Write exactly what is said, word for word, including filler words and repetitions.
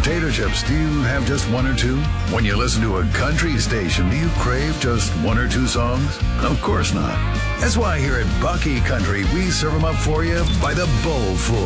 potato chips, do you have just one or two? When you listen to a country station, do you crave just one or two songs? Of course not. That's why here at Bucky Country, we serve them up for you by the bowlful.